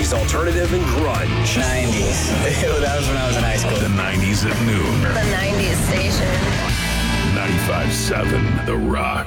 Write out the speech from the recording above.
90s alternative and grunge. 90s. That was when I was in high school. The 90s at noon. The 90s station. 95.7 The Rock.